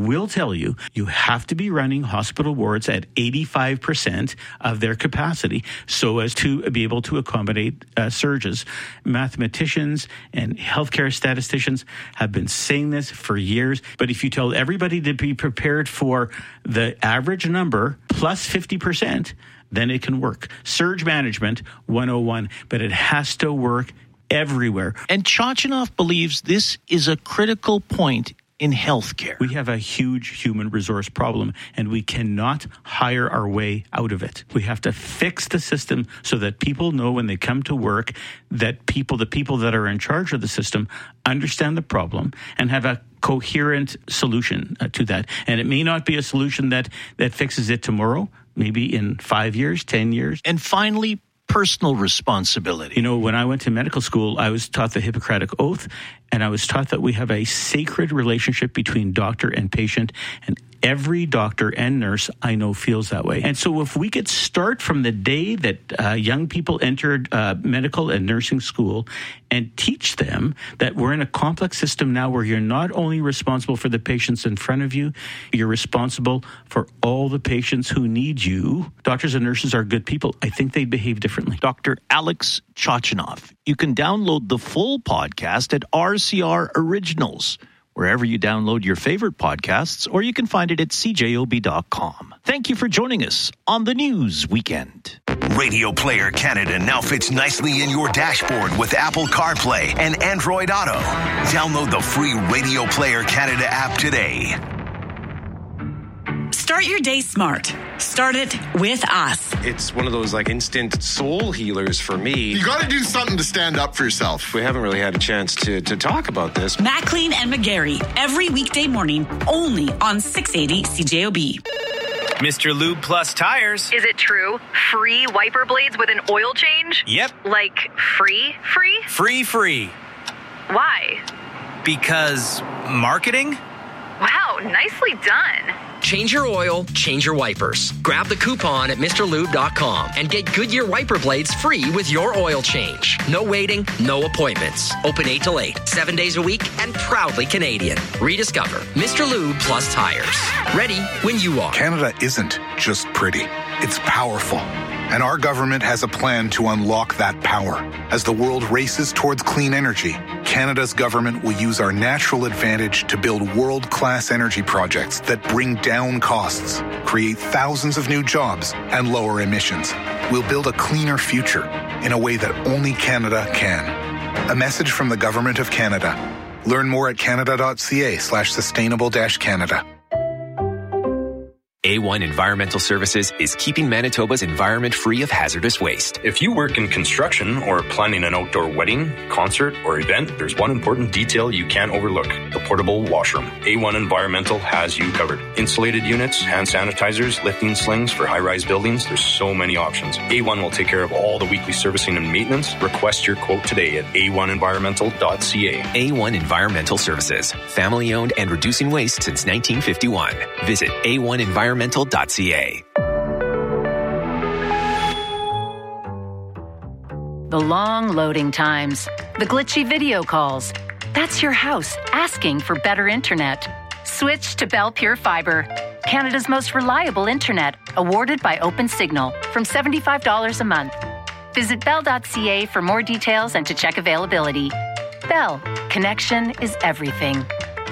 will tell you, you have to be running hospital wards at 85% of their capacity so as to be able to accommodate surges. Mathematicians and healthcare statisticians have been saying this for years, but if you tell everybody to be prepared for the average number plus 50%, then it can work. Surge management 101, but it has to work everywhere. And Chochinov believes this is a critical point in healthcare. We have a huge human resource problem, and we cannot hire our way out of it. We have to fix the system so that people know when they come to work that the people that are in charge of the system understand the problem and have a coherent solution to that. And it may not be a solution that fixes it tomorrow, maybe in 5 years, 10 years. And finally, personal responsibility. When I went to medical school, I was taught the Hippocratic Oath, and I was taught that we have a sacred relationship between doctor and patient, and every doctor and nurse I know feels that way. And so if we could start from the day that young people entered medical and nursing school and teach them that we're in a complex system now where you're not only responsible for the patients in front of you, you're responsible for all the patients who need you. Doctors and nurses are good people. I think they behave differently. Dr. Alex Chochinov. You can download the full podcast at RCR Originals, wherever you download your favorite podcasts, or you can find it at cjob.com. Thank you for joining us on the News Weekend. Radio Player Canada now fits nicely in your dashboard with Apple CarPlay and Android Auto. Download the free Radio Player Canada app today. Start your day smart. Start it with us. It's one of those instant soul healers for me. You got to do something to stand up for yourself. We haven't really had a chance to talk about this. Maclean and McGarry, every weekday morning, only on 680 CJOB. Mr. Lube Plus tires. Is it true? Free wiper blades with an oil change? Yep. Like free? Free. Why? Because marketing? Wow, nicely done. Change your oil, change your wipers. Grab the coupon at MrLube.com and get Goodyear wiper blades free with your oil change. No waiting, no appointments. Open 8 till 8, 7 days a week, and proudly Canadian. Rediscover Mr. Lube Plus tires. Ready when you are. Canada isn't just pretty. It's powerful. And our government has a plan to unlock that power. As the world races towards clean energy, Canada's government will use our natural advantage to build world-class energy projects that bring down costs, create thousands of new jobs, and lower emissions. We'll build a cleaner future in a way that only Canada can. A message from the Government of Canada. Learn more at canada.ca/sustainable-Canada. A1 Environmental Services is keeping Manitoba's environment free of hazardous waste. If you work in construction or planning an outdoor wedding, concert, or event, there's one important detail you can't overlook: the portable washroom. A1 Environmental has you covered. Insulated units, hand sanitizers, lifting slings for high-rise buildings. There's so many options. A1 will take care of all the weekly servicing and maintenance. Request your quote today at a1environmental.ca. A1 Environmental Services. Family-owned and reducing waste since 1951. Visit A1environmental.ca. The long loading times, the glitchy video calls. That's your house asking for better internet. Switch to Bell Pure Fiber, Canada's most reliable internet, awarded by OpenSignal, from $75 a month. Visit bell.ca for more details and to check availability. Bell, connection is everything.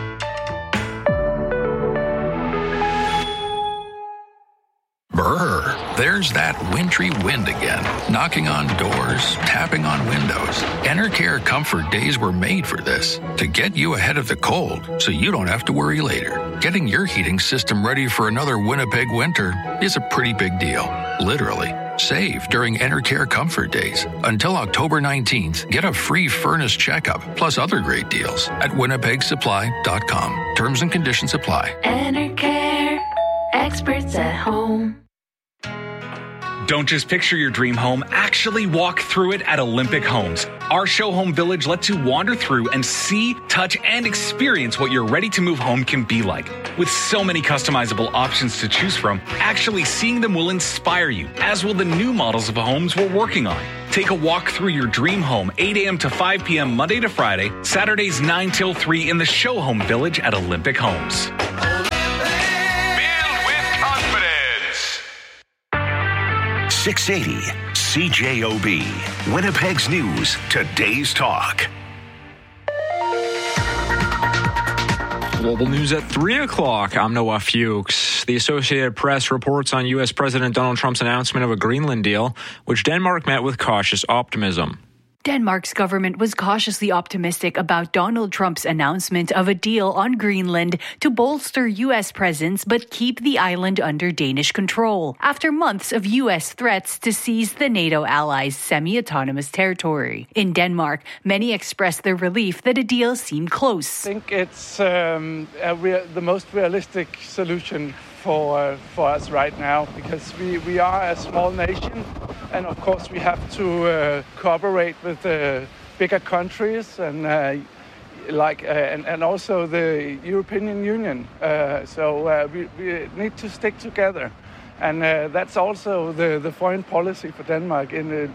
Brr, there's that wintry wind again, knocking on doors, tapping on windows. Enercare Comfort Days were made for this, to get you ahead of the cold so you don't have to worry later. Getting your heating system ready for another Winnipeg winter is a pretty big deal, literally. Save during Enercare Comfort Days. Until October 19th, get a free furnace checkup, plus other great deals at winnipegsupply.com. Terms and conditions apply. Enercare, experts at home. Don't just picture your dream home, actually walk through it at Olympic Homes. Our show home village lets you wander through and see, touch, and experience what your ready-to-move home can be like. With so many customizable options to choose from, actually seeing them will inspire you, as will the new models of homes we're working on. Take a walk through your dream home, 8 a.m. to 5 p.m. Monday to Friday, Saturdays 9 till 3 in the show home village at Olympic Homes. 680 CJOB. Winnipeg's News, today's talk. Global news at 3 o'clock. I'm Noah Fuchs. The Associated Press reports on U.S. President Donald Trump's announcement of a Greenland deal, which Denmark met with cautious optimism. Denmark's government was cautiously optimistic about Donald Trump's announcement of a deal on Greenland to bolster U.S. presence but keep the island under Danish control, after months of U.S. threats to seize the NATO allies' semi-autonomous territory. In Denmark, many expressed their relief that a deal seemed close. I think it's the most realistic solution for us right now, because we are a small nation, and of course we have to cooperate with bigger countries and also the European Union. So we need to stick together. And that's also the foreign policy for Denmark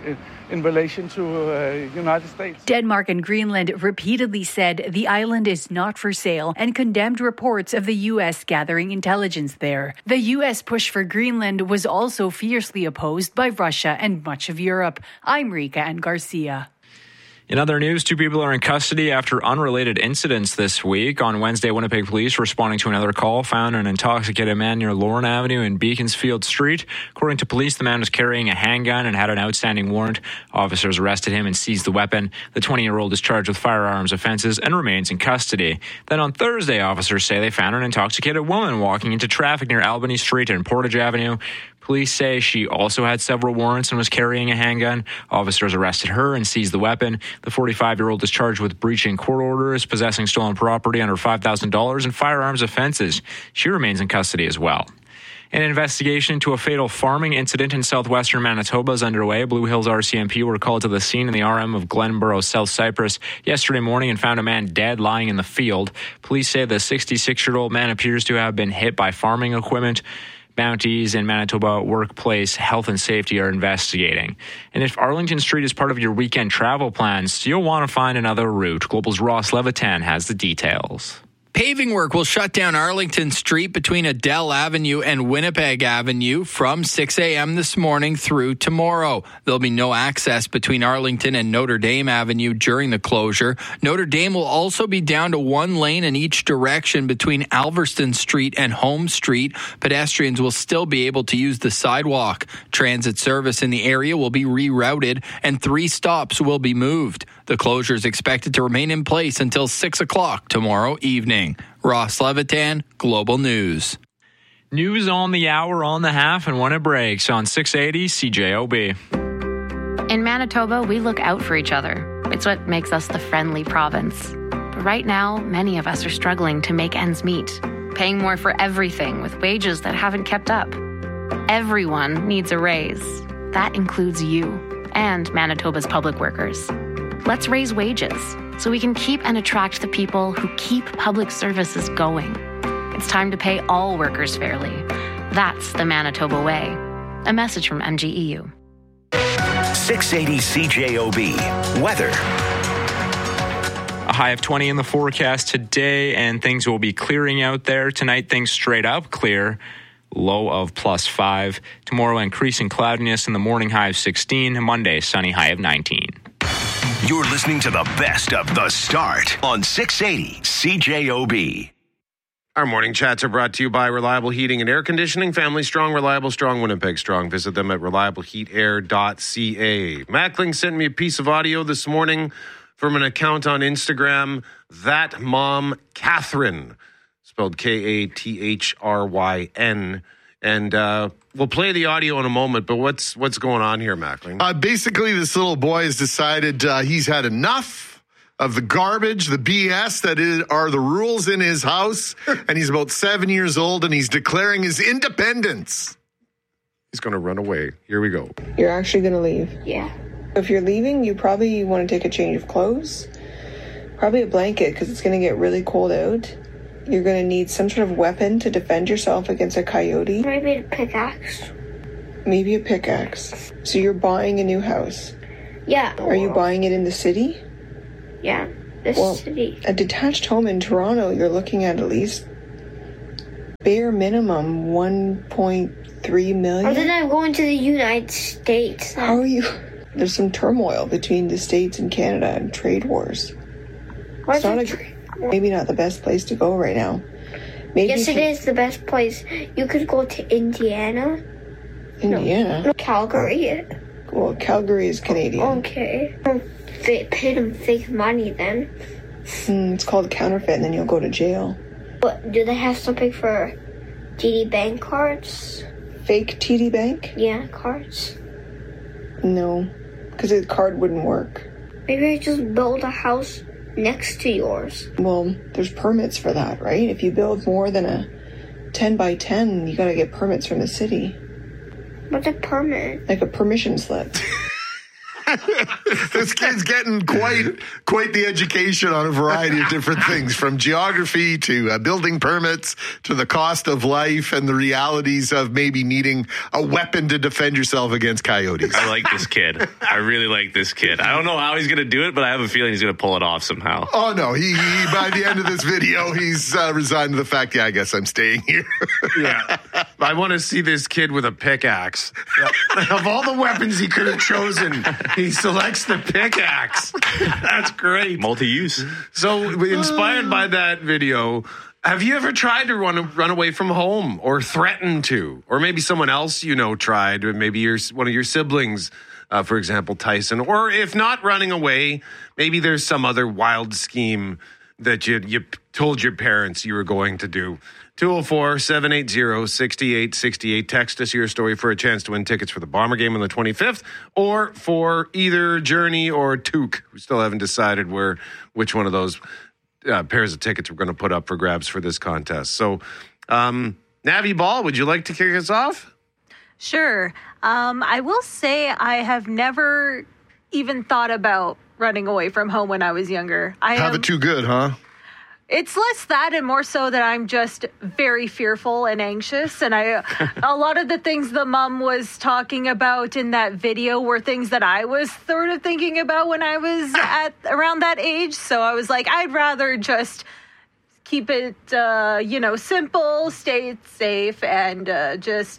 in relation to United States. Denmark and Greenland repeatedly said the island is not for sale and condemned reports of the U.S. gathering intelligence there. The U.S. push for Greenland was also fiercely opposed by Russia and much of Europe. I'm Rika and Garcia. In other news, 2 people are in custody after unrelated incidents this week. On Wednesday, Winnipeg police, responding to another call, found an intoxicated man near Lorne Avenue and Beaconsfield Street. According to police, the man was carrying a handgun and had an outstanding warrant. Officers arrested him and seized the weapon. The 20-year-old is charged with firearms offenses and remains in custody. Then on Thursday, officers say they found an intoxicated woman walking into traffic near Albany Street and Portage Avenue. Police say she also had several warrants and was carrying a handgun. Officers arrested her and seized the weapon. The 45-year-old is charged with breaching court orders, possessing stolen property under $5,000, and firearms offenses. She remains in custody as well. An investigation into a fatal farming incident in southwestern Manitoba is underway. Blue Hills RCMP were called to the scene in the RM of Glenborough, South Cyprus, yesterday morning and found a man dead lying in the field. Police say the 66-year-old man appears to have been hit by farming equipment. Bounties and Manitoba Workplace Health and Safety are investigating. And if Arlington Street is part of your weekend travel plans, you'll want to find another route. Global's Ross Levitan has the details. Paving work will shut down Arlington Street between Adele Avenue and Winnipeg Avenue from 6 a.m. this morning through tomorrow. There'll be no access between Arlington and Notre Dame Avenue during the closure. Notre Dame will also be down to 1 lane in each direction between Alverston Street and Home Street. Pedestrians will still be able to use the sidewalk. Transit service in the area will be rerouted and 3 stops will be moved. The closure is expected to remain in place until 6 o'clock tomorrow evening. Ross Levitan, Global News. News on the hour, on the half, and when it breaks on 680 CJOB. In Manitoba, we look out for each other. It's what makes us the friendly province. But right now, many of us are struggling to make ends meet, paying more for everything with wages that haven't kept up. Everyone needs a raise. That includes you and Manitoba's public workers. Let's raise wages so we can keep and attract the people who keep public services going. It's time to pay all workers fairly. That's the Manitoba way. A message from MGEU. 680 CJOB. Weather. A high of 20 in the forecast today, and things will be clearing out there. Tonight, things straight up clear. Low of +5. Tomorrow, increasing cloudiness in the morning, high of 16. Monday, sunny, high of 19. You're listening to the best of The Start on 680 CJOB. Our morning chats are brought to you by Reliable Heating and Air Conditioning. Family strong, reliable, strong, Winnipeg strong. Visit them at reliableheatair.ca. Mackling sent me a piece of audio this morning from an account on Instagram, That Mom Catherine, spelled Kathryn. And we'll play the audio in a moment, but what's going on here, Mackling? Basically, this little boy has decided he's had enough of the garbage, the BS that are the rules in his house, and he's about 7 years old, and he's declaring his independence. He's going to run away. Here we go. You're actually going to leave? Yeah. If you're leaving, you probably want to take a change of clothes, probably a blanket, because it's going to get really cold out. You're going to need some sort of weapon to defend yourself against a coyote. Maybe a pickaxe. Maybe a pickaxe. So you're buying a new house? Yeah. Are you buying it in the city? Yeah, city. A detached home in Toronto, you're looking at least bare minimum 1.3 million. Other than going to the United States. How are you? There's some turmoil between the States and Canada and trade wars. It's not maybe not the best place to go right now. Maybe yes, it is the best place. You could go to Indiana. Indiana? No, Calgary. Well, Calgary is Canadian. Okay. They paid them fake money then. It's called counterfeit, and then you'll go to jail. But do they have something for TD Bank cards? Fake TD Bank? Yeah, cards. No, because the card wouldn't work. Maybe I just build a house next to yours. Well, there's permits for that, right? If you build more than a 10 by 10, you gotta get permits from the city. What's a permit? Like a permission slip. This kid's getting quite the education on a variety of different things, from geography to building permits to the cost of life and the realities of maybe needing a weapon to defend yourself against coyotes. I like this kid. I really like this kid. I don't know how he's going to do it, but I have a feeling he's going to pull it off somehow. Oh, no. He by the end of this video, he's resigned to the fact, I guess I'm staying here. Yeah. I want to see this kid with a pickaxe. Of all the weapons he could have chosen, he selects the pickaxe. That's great. Multi-use. So, inspired by that video, have you ever tried to run away from home or threatened to? Or maybe someone else tried, or maybe one of your siblings, for example, Tyson. Or if not running away, maybe there's some other wild scheme that you told your parents you were going to do. 204-780-6868. Text us your story for a chance to win tickets for the Bomber game on the 25th, or for either Journey or Took. We still haven't decided which one of those pairs of tickets we're going to put up for grabs for this contest. So, Navi Ball, would you like to kick us off? Sure. I will say I have never even thought about running away from home when I was younger. Have it too good, huh? It's less that and more so that I'm just very fearful and anxious. And a lot of the things the mom was talking about in that video were things that I was sort of thinking about when I was around that age. So I was like, I'd rather just keep it, simple, stay safe, and tough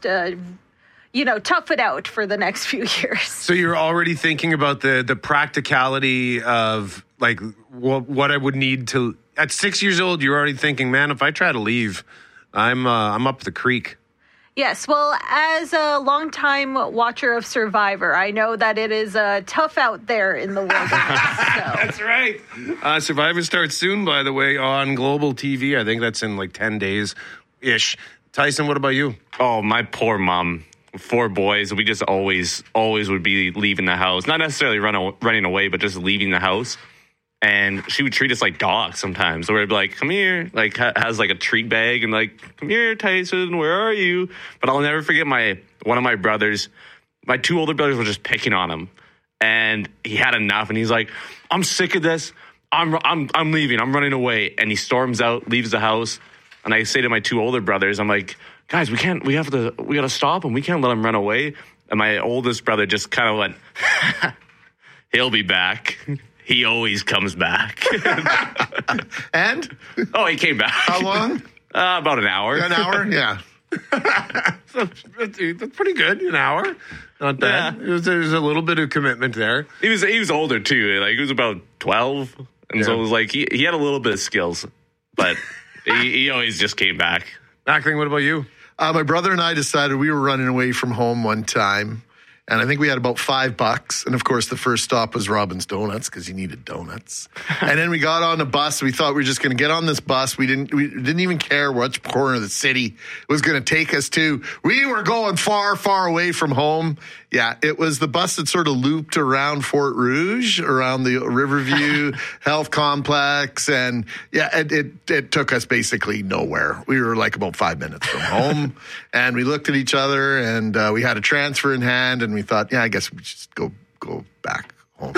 it out for the next few years. So you're already thinking about the practicality of like what I would need to. At 6 years old, you're already thinking, man, if I try to leave, I'm up the creek. Yes, well, as a longtime watcher of Survivor, I know that it is tough out there in the wilderness. That's right. Survivor starts soon, by the way, on Global TV. I think that's in like 10 days-ish. Tyson, what about you? Oh, my poor mom. 4 boys. We just always would be leaving the house. Not necessarily running away, but just leaving the house. And she would treat us like dogs sometimes. So we'd be like, come here, like has like a treat bag and like, come here, Tyson, where are you? But I'll never forget one of my brothers, my 2 older brothers were just picking on him. And he had enough and he's like, I'm sick of this. I'm leaving. I'm running away. And he storms out, leaves the house. And I say to my 2 older brothers, I'm like, guys, we got to stop him. We can't let him run away. And my oldest brother just kind of went, he'll be back. He always comes back. And? Oh, he came back. How long? About an hour. An hour? Yeah. That's pretty good, an hour. Not bad. Yeah. There's a little bit of commitment there. He was older, too. Like, he was about 12. And so it was like, he had a little bit of skills. But he always just came back. Ackling, what about you? My brother and I decided we were running away from home one time. And I think we had about $5. And of course, the first stop was Robin's Donuts because he needed donuts. And then we got on a bus. We thought we were just going to get on this bus. We didn't even care which corner of the city it was going to take us to. We were going far, far away from home. Yeah, it was the bus that sort of looped around Fort Rouge, around the Riverview Health Complex. And yeah, it took us basically nowhere. We were like about 5 minutes from home. And we looked at each other and we had a transfer in hand and we thought, yeah, I guess we should just go back home.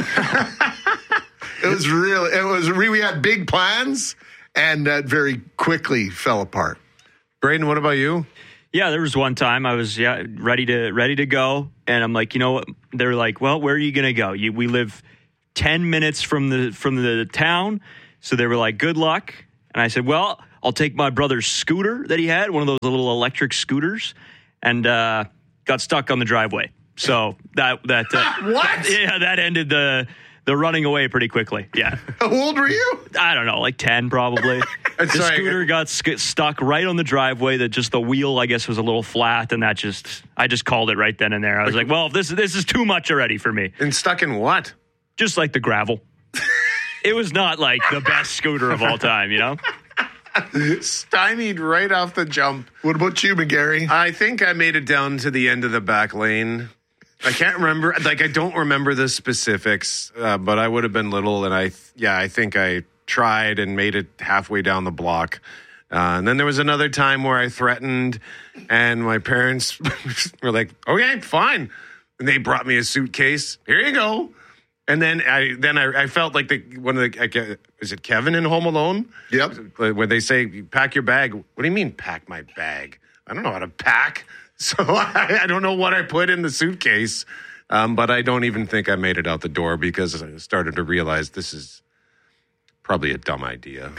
We had big plans and that very quickly fell apart. Braden, what about you? Yeah, there was one time I was ready to go, and I'm like, you know what? They're like, well, where are you gonna go? We live 10 minutes from the town, so they were like, good luck. And I said, well, I'll take my brother's scooter that he had, one of those little electric scooters, and got stuck on the driveway. So that what? Yeah, that ended the running away pretty quickly. Yeah. How old were you? I don't know, like 10 probably. The scooter got stuck right on the driveway. That just the wheel, I guess, was a little flat, and I just called it right then and there. I was like, well, this is too much already for me. And stuck in what? Just like the gravel. It was not like the best scooter of all time, you know? Stymied right off the jump. What about you, McGarry? I think I made it down to the end of the back lane. I can't remember. I don't remember the specifics, but I would have been little, and I think I tried and made it halfway down the block. And then there was another time where I threatened, and my parents were like, "Okay, fine," and they brought me a suitcase. Here you go. And then I felt like is it Kevin in Home Alone? Yep. Where they say, "Pack your bag." What do you mean, pack my bag? I don't know how to pack. So I don't know what I put in the suitcase, but I don't even think I made it out the door because I started to realize this is probably a dumb idea.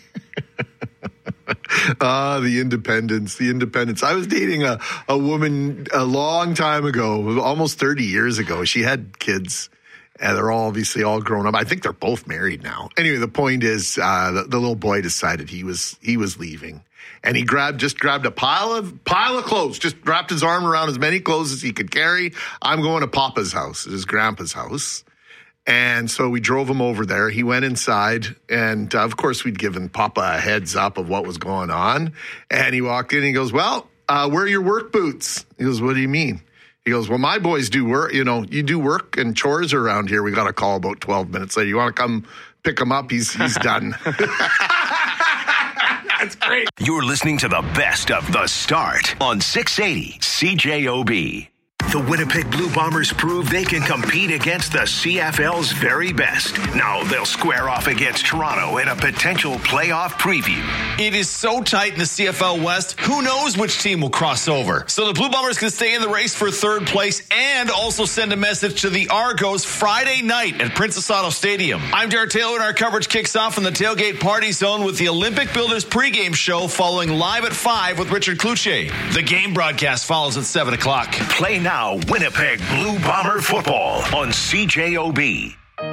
The independence. I was dating a woman a long time ago, almost 30 years ago. She had kids, and they're obviously all grown up. I think they're both married now. Anyway, the point is, the little boy decided he was leaving. And he just grabbed a pile of clothes, just wrapped his arm around as many clothes as he could carry. I'm going to Papa's house, his grandpa's house. And so we drove him over there. He went inside, and of course we'd given Papa a heads up of what was going on. And he walked in and he goes, "Well, where are your work boots?" He goes, "What do you mean?" He goes, "Well, my boys do work. You know, you do work and chores around here." We got a call about 12 minutes later. "You want to come pick him up? He's done." That's great. You're listening to the best of The Start on 680 CJOB. The Winnipeg Blue Bombers prove they can compete against the CFL's very best. Now they'll square off against Toronto in a potential playoff preview. It is so tight in the CFL West, who knows which team will cross over. So the Blue Bombers can stay in the race for third place and also send a message to the Argos Friday night at Princess Auto Stadium. I'm Derek Taylor, and our coverage kicks off in the Tailgate Party Zone with the Olympic Builders pregame show following live at 5 with Richard Cloutier. The game broadcast follows at 7 o'clock. Play now Winnipeg Blue Bomber football on CJOB.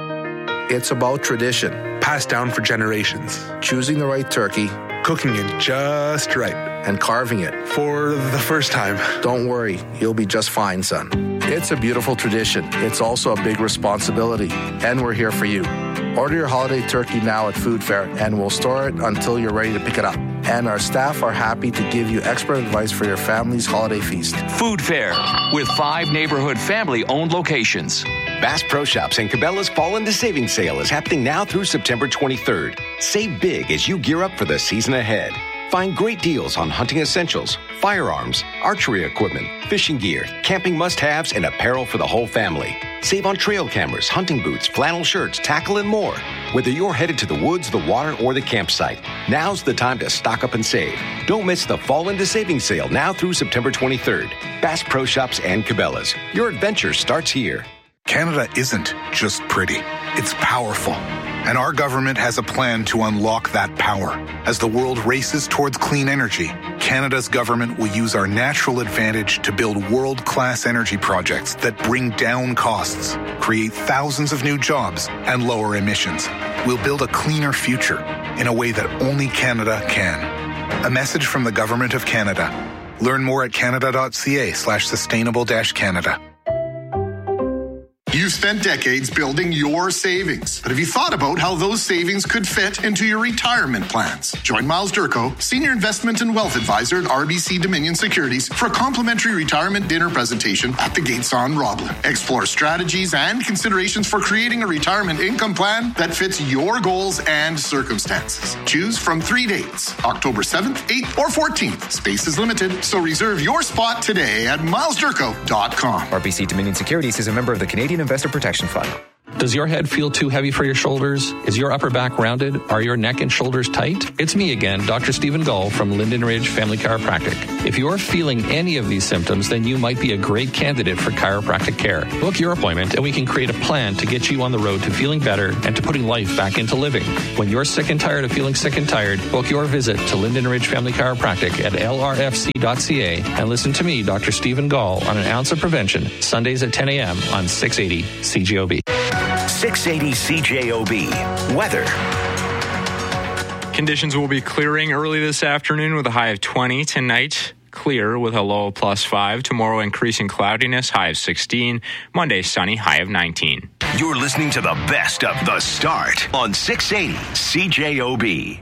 It's about tradition, passed down for generations. Choosing the right turkey, cooking it just right, and carving it for the first time. Don't worry, you'll be just fine, son. It's a beautiful tradition. It's also a big responsibility, and we're here for you. Order your holiday turkey now at Food Fair, and we'll store it until you're ready to pick it up. And our staff are happy to give you expert advice for your family's holiday feast. Food Fair, with 5 neighborhood family-owned locations. Bass Pro Shops and Cabela's Fall into Savings Sale is happening now through September 23rd. Save big as you gear up for the season ahead. Find great deals on hunting essentials, firearms, archery equipment, fishing gear, camping must-haves, and apparel for the whole family. Save on trail cameras, hunting boots, flannel shirts, tackle, and more. Whether you're headed to the woods, the water, or the campsite, now's the time to stock up and save. Don't miss the Fall into Savings Sale now through September 23rd. Bass Pro Shops and Cabela's. Your adventure starts here. Canada isn't just pretty. It's powerful. And our government has a plan to unlock that power. As the world races towards clean energy, Canada's government will use our natural advantage to build world-class energy projects that bring down costs, create thousands of new jobs, and lower emissions. We'll build a cleaner future in a way that only Canada can. A message from the Government of Canada. Learn more at canada.ca/sustainable-Canada. You've spent decades building your savings, but have you thought about how those savings could fit into your retirement plans? Join Miles Durko, Senior Investment and Wealth Advisor at RBC Dominion Securities, for a complimentary retirement dinner presentation at the Gates on Roblin. Explore strategies and considerations for creating a retirement income plan that fits your goals and circumstances. Choose from 3 dates, October 7th, 8th, or 14th. Space is limited, so reserve your spot today at milesdurko.com. RBC Dominion Securities is a member of the Canadian Investor Protection Fund. Does your head feel too heavy for your shoulders? Is your upper back rounded? Are your neck and shoulders tight? It's me again, Dr. Stephen Gull from Linden Ridge Family Chiropractic. If you're feeling any of these symptoms, then you might be a great candidate for chiropractic care. Book your appointment and we can create a plan to get you on the road to feeling better and to putting life back into living. When you're sick and tired of feeling sick and tired, book your visit to Linden Ridge Family Chiropractic at lrfc.ca and listen to me, Dr. Stephen Gall, on An Ounce of Prevention, Sundays at 10 a.m. on 680 CJOB. 680 CJOB. Weather. Conditions will be clearing early this afternoon with a high of 20. Tonight, clear with a low of +5. Tomorrow, increasing cloudiness, high of 16. Monday, sunny, high of 19. You're listening to the best of The Start on 680 CJOB.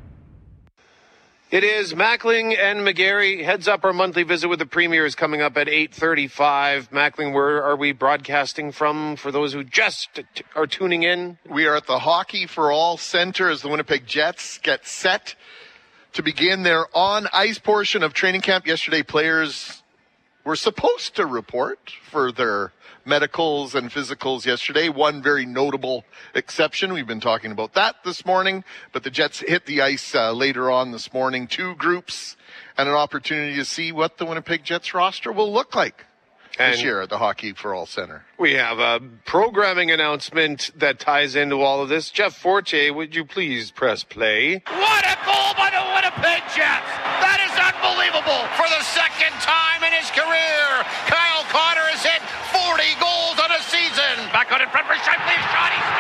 It is Mackling and McGarry. Heads up, our monthly visit with the Premier is coming up at 8:35. Mackling, where are we broadcasting from for those who just are tuning in? We are at the Hockey for All Center as the Winnipeg Jets get set to begin their on-ice portion of training camp. Yesterday, players were supposed to report for their medicals and physicals yesterday. One very notable exception. We've been talking about that this morning, but the Jets hit the ice later on this morning. 2 groups and an opportunity to see what the Winnipeg Jets roster will look like this year at the Hockey for All Center. We have a programming announcement that ties into all of this. Jeff Forte, would you please press play? What a goal by the Winnipeg Jets! That is unbelievable! For the second time in his career, Kyle Connor has hit 40 goals on a season. Back out in front for Shipley, a shot, he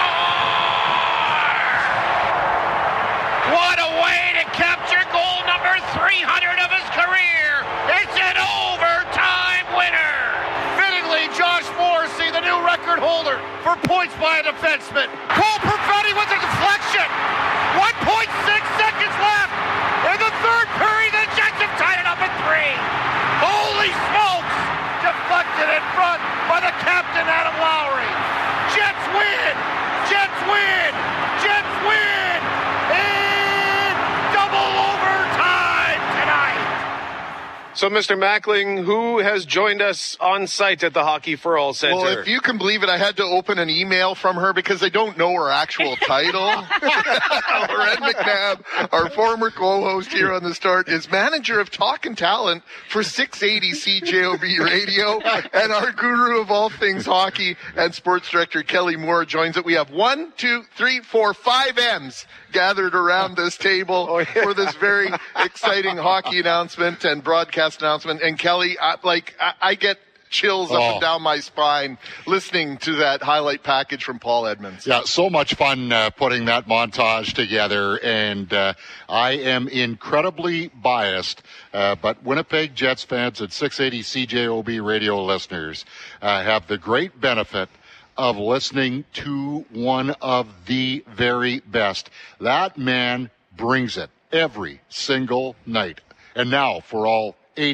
scores! What a way to capture goal number 300 of his career! It's an overtime winner! Fittingly, Josh Morrissey, the new record holder for points by a defenseman. Cole Perfetti with a deflection! 1.6 seconds left! In the third period, the Jets have tied it up at 3. Holy smokes! Deflected in front by the captain, Adam Lowry. Jets win! Jets win! Jets win! In double overtime tonight! So, Mr. Mackling, who has joined us on site at the Hockey for All Center? Well, if you can believe it, I had to open an email from her because I don't know her actual title. Loren McNabb, our former co-host here on The Start, is manager of talk and talent for 680 CJOB Radio, and our guru of all things hockey and sports director Kelly Moore joins it. We have 1, 2, 3, 4, 5 M's gathered around this table for this very exciting hockey announcement and broadcast announcement. And Kelly, I get chills up and down my spine listening to that highlight package from Paul Edmonds. Yeah, so much fun putting that montage together, and I am incredibly biased, but Winnipeg Jets fans and 680 CJOB radio listeners have the great benefit of listening to one of the very best. That man brings it every single night. And now for all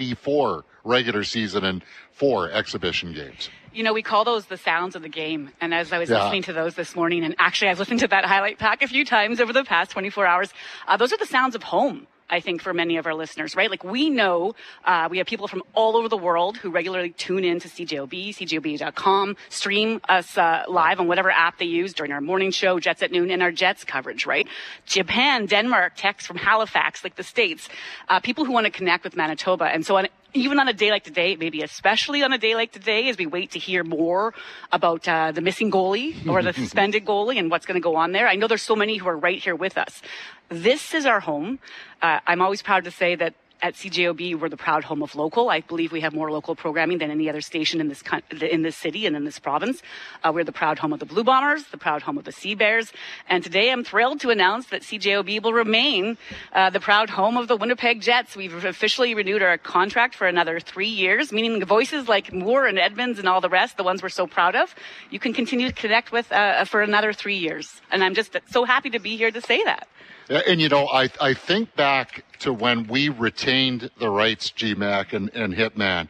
84 regular season and 4 exhibition games. You know, we call those the sounds of the game. And as I was listening to those this morning, and actually I was listening to that highlight pack a few times over the past 24 hours, those are the sounds of home. I think for many of our listeners, right? Like we know, we have people from all over the world who regularly tune in to CJOB, CJOB.com, stream us live on whatever app they use during our morning show, Jets at Noon, and our Jets coverage, right? Japan, Denmark, texts from Halifax, like the States, people who want to connect with Manitoba. And so even on a day like today, maybe especially on a day like today, as we wait to hear more about the missing goalie or the suspended goalie and what's going to go on there. I know there's so many who are right here with us. This is our home. I'm always proud to say that at CJOB, we're the proud home of local. I believe we have more local programming than any other station in this city and in this province. We're the proud home of the Blue Bombers, the proud home of the Sea Bears. And today I'm thrilled to announce that CJOB will remain the proud home of the Winnipeg Jets. We've officially renewed our contract for another 3 years, meaning the voices like Moore and Edmonds and all the rest, the ones we're so proud of, you can continue to connect with for another 3 years. And I'm just so happy to be here to say that. And, you know, I think back to when we retained the rights, GMAC and Hitman.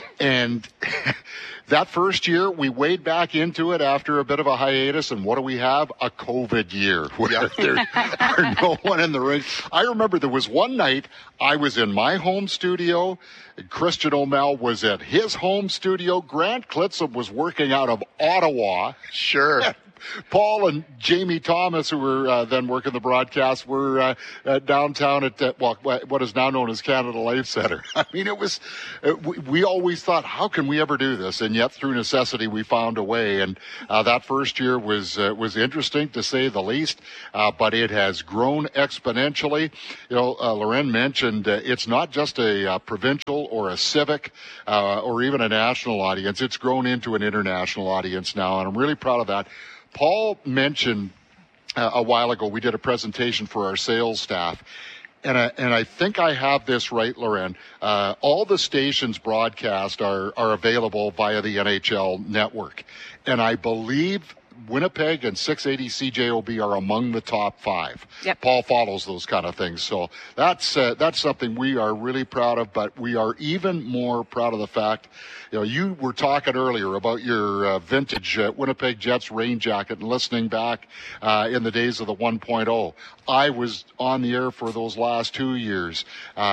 And that first year, we wade back into it after a bit of a hiatus. And what do we have? A COVID year where there are no one in the ring. I remember there was one night I was in my home studio. Christian O'Mell was at his home studio. Grant Klitzum was working out of Ottawa. Sure. Paul and Jamie Thomas, who were then working the broadcast, were downtown at what is now known as Canada Life Center. I mean, it was. We always thought, how can we ever do this? And yet, through necessity, we found a way. And that first year was interesting to say the least. But it has grown exponentially. You know, Loren mentioned it's not just a provincial or a civic or even a national audience. It's grown into an international audience now, and I'm really proud of that. Paul mentioned a while ago we did a presentation for our sales staff, and I think I have this right, Loren. All the stations broadcast are available via the NHL network, and I believe Winnipeg and 680 CJOB are among the top 5. Yep. Paul follows those kind of things. So that's something we are really proud of, but we are even more proud of the fact, you know, you were talking earlier about your vintage Winnipeg Jets rain jacket and listening back in the days of the 1.0. I was on the air for those last 2 years.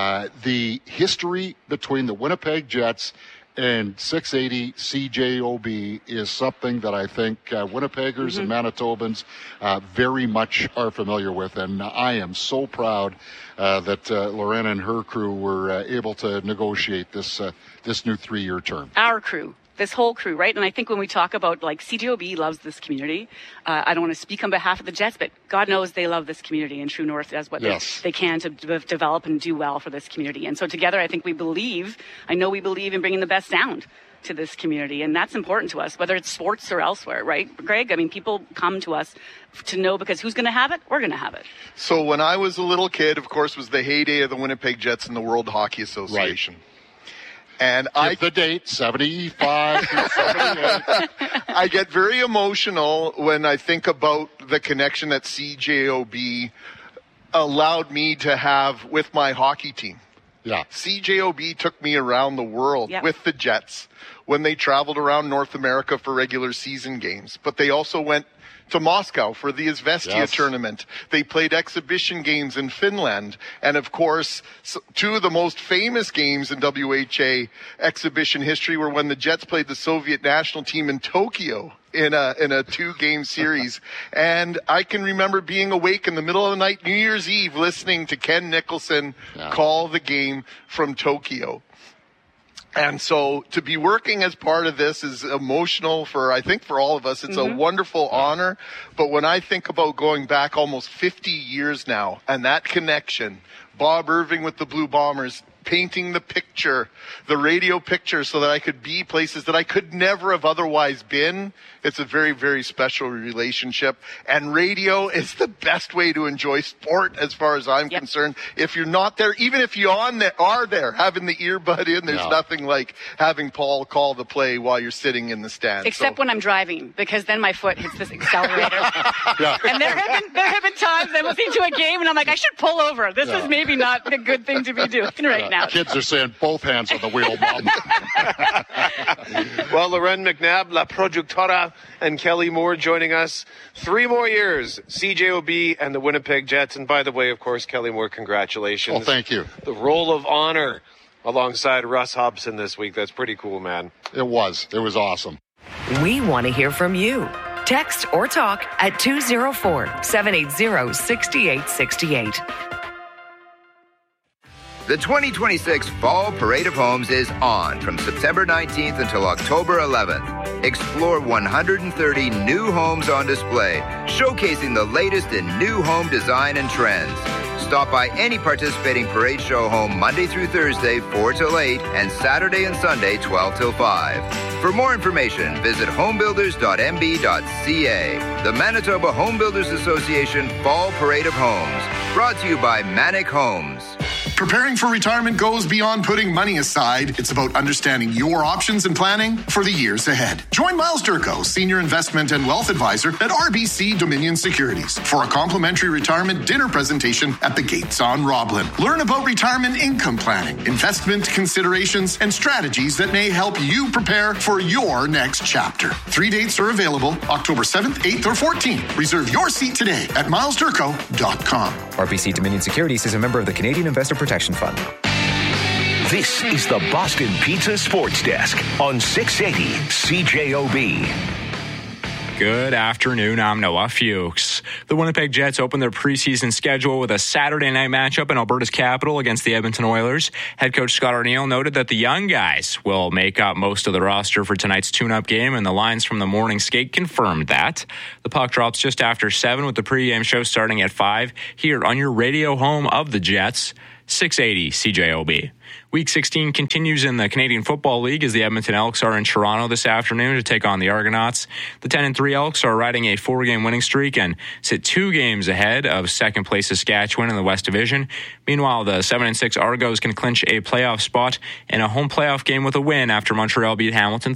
The history between the Winnipeg Jets and 680 CJOB is something that I think Winnipeggers and Manitobans very much are familiar with. And I am so proud that Loren and her crew were able to negotiate this new 3-year term. Our crew. This whole crew, right? And I think when we talk about, like, CJOB loves this community. I don't want to speak on behalf of the Jets, but God knows they love this community, and True North does what they can to develop and do well for this community. And so together, I think we believe in bringing the best sound to this community, and that's important to us, whether it's sports or elsewhere, right, Greg? I mean, people come to us to know, because who's going to have it? We're going to have it. So when I was a little kid, of course, was the heyday of the Winnipeg Jets and the World Hockey Association. Right. And the date, 75 to 78. I get very emotional when I think about the connection that CJOB allowed me to have with my hockey team. Yeah. CJOB took me around the world with the Jets when they traveled around North America for regular season games. But they also went to Moscow for the Izvestia tournament. They played exhibition games in Finland. And of course, 2 of the most famous games in WHA exhibition history were when the Jets played the Soviet national team in Tokyo in a 2-game series. And I can remember being awake in the middle of the night, New Year's Eve, listening to Ken Nicholson call the game from Tokyo. And so to be working as part of this is emotional I think for all of us. It's a wonderful honor. But when I think about going back almost 50 years now and that connection, Bob Irving with the Blue Bombers, painting the picture, the radio picture, so that I could be places that I could never have otherwise been. It's a very, very special relationship. And radio is the best way to enjoy sport as far as I'm concerned. If you're not there, even if you are there, having the earbud in, there's nothing like having Paul call the play while you're sitting in the stands. Except when I'm driving, because then my foot hits this accelerator. And there have been times I'm listening to a game and I'm like, I should pull over. This is maybe not a good thing to be doing right now. Kids are saying both hands on the wheel, Mom. Well, Loren McNabb, La Productora, and Kelly Moore joining us. 3 more years, CJOB and the Winnipeg Jets. And by the way, of course, Kelly Moore, congratulations. Well, thank you. The Roll of Honor alongside Russ Hobson this week. That's pretty cool, man. It was awesome. We want to hear from you. Text or talk at 204-780-6868. The 2026 Fall Parade of Homes is on from September 19th until October 11th. Explore 130 new homes on display, showcasing the latest in new home design and trends. Stop by any participating parade show home Monday through Thursday, 4 till 8, and Saturday and Sunday, 12 till 5. For more information, visit homebuilders.mb.ca. The Manitoba Home Builders Association Fall Parade of Homes. Brought to you by Manic Homes. Preparing for retirement goes beyond putting money aside. It's about understanding your options and planning for the years ahead. Join Miles Durko, Senior Investment and Wealth Advisor at RBC Dominion Securities, for a complimentary retirement dinner presentation at the Gates on Roblin. Learn about retirement income planning, investment considerations, and strategies that may help you prepare for your next chapter. 3 dates are available, October 7th, 8th, or 14th. Reserve your seat today at milesdurko.com. RBC Dominion Securities is a member of the Canadian Investor Protection Fund. This is the Boston Pizza Sports Desk on 680 CJOB. Good afternoon, I'm Noah Fuchs. The Winnipeg Jets opened their preseason schedule with a Saturday night matchup in Alberta's capital against the Edmonton Oilers. Head coach Scott Arniel noted that the young guys will make up most of the roster for tonight's tune-up game, and the lines from the morning skate confirmed that. The puck drops just after 7 with the pregame show starting at 5 here on your radio home of the Jets, 680 CJOB. Week 16 continues in the Canadian Football League as the Edmonton Elks are in Toronto this afternoon to take on the Argonauts. The 10-3 Elks are riding a 4-game winning streak and sit 2 games ahead of second place Saskatchewan in the West Division. Meanwhile, the 7-6 Argos can clinch a playoff spot in a home playoff game with a win after Montreal beat Hamilton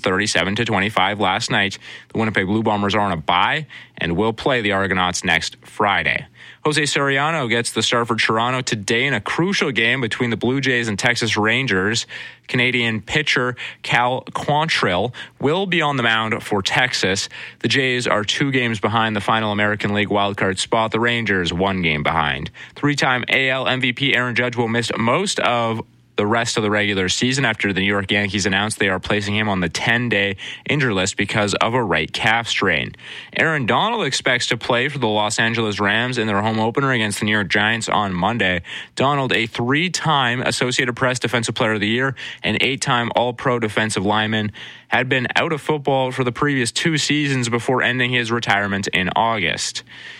37-25 last night. The Winnipeg Blue Bombers are on a bye and will play the Argonauts next Friday. Jose Soriano gets the start for Toronto today in a crucial game between the Blue Jays and Texas Rangers. Canadian pitcher Cal Quantrill will be on the mound for Texas. The Jays are 2 games behind the final American League wildcard spot. The Rangers 1 game behind. 3-time AL MVP Aaron Judge will miss most of the rest of the regular season after the New York Yankees announced they are placing him on the 10-day injury list because of a right calf strain. Aaron Donald expects to play for the Los Angeles Rams in their home opener against the New York Giants on Monday. Donald, a 3-time Associated Press Defensive Player of the Year and 8-time All-Pro defensive lineman, had been out of football for the previous 2 seasons before ending his retirement in August.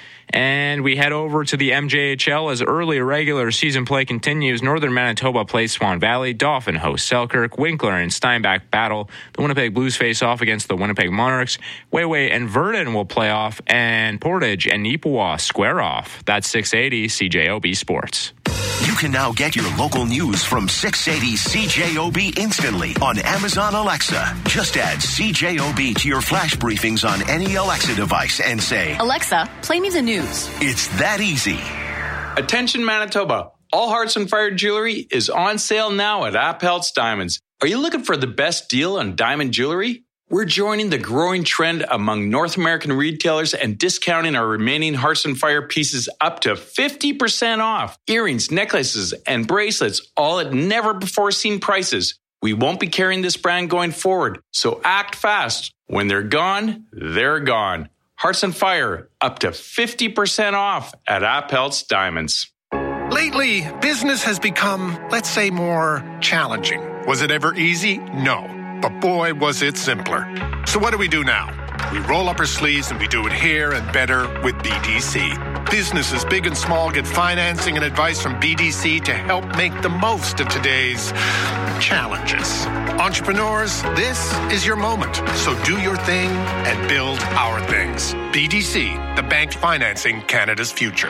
And we head over to the MJHL as early regular season play continues. Northern Manitoba plays Swan Valley. Dauphin hosts Selkirk. Winkler and Steinbach battle. The Winnipeg Blues face off against the Winnipeg Monarchs. Wayway and Verdun will play off, and Portage and Neepawa square off. That's 680 CJOB Sports. You can now get your local news from 680 CJOB instantly on Amazon Alexa. Just add CJOB to your flash briefings on any Alexa device and say, Alexa, play me the news. It's that easy. Attention Manitoba. All Hearts on Fire jewelry is on sale now at Appelt's Diamonds. Are you looking for the best deal on diamond jewelry? We're joining the growing trend among North American retailers and discounting our remaining Hearts on Fire pieces up to 50% off. Earrings, necklaces, and bracelets, all at never-before-seen prices. We won't be carrying this brand going forward, so act fast. When they're gone, they're gone. Hearts on Fire, up to 50% off at Appelt's Diamonds. Lately, business has become, let's say, more challenging. Was it ever easy? No. But boy, was it simpler. So what do we do now? We roll up our sleeves and we do it here and better with BDC. Businesses big and small get financing and advice from BDC to help make the most of today's challenges. Entrepreneurs, this is your moment. So do your thing and build our things. BDC, the bank financing Canada's future.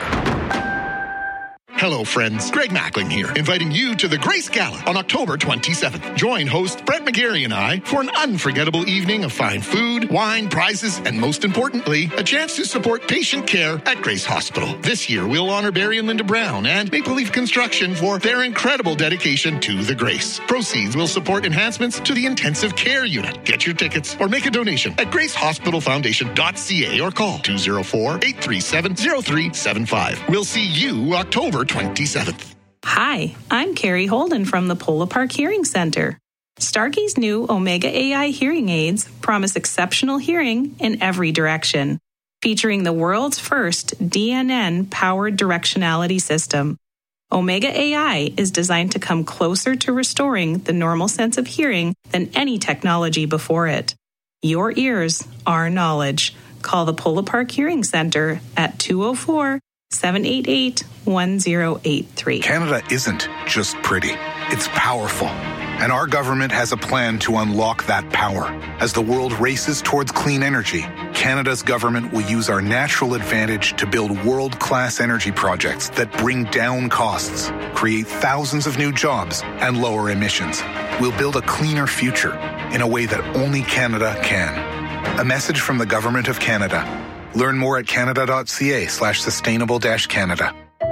Hello, friends. Greg Mackling here, inviting you to the Grace Gala on October 27th. Join host Brett McGarry and I for an unforgettable evening of fine food, wine, prizes, and most importantly, a chance to support patient care at Grace Hospital. This year, we'll honor Barry and Linda Brown and Maple Leaf Construction for their incredible dedication to the Grace. Proceeds will support enhancements to the intensive care unit. Get your tickets or make a donation at gracehospitalfoundation.ca or call 204-837-0375. We'll see you October 27th. Hi, I'm Carrie Holden from the Polo Park Hearing Center. Starkey's new Omega AI hearing aids promise exceptional hearing in every direction, featuring the world's first DNN-powered directionality system. Omega AI is designed to come closer to restoring the normal sense of hearing than any technology before it. Your ears, our knowledge. Call the Polo Park Hearing Center at 204-788-1083. Canada isn't just pretty, it's powerful. And our government has a plan to unlock that power. As the world races towards clean energy, Canada's government will use our natural advantage to build world-class energy projects that bring down costs, create thousands of new jobs, and lower emissions. We'll build a cleaner future in a way that only Canada can. A message from the Government of Canada. Learn more at canada.ca/sustainable-Canada.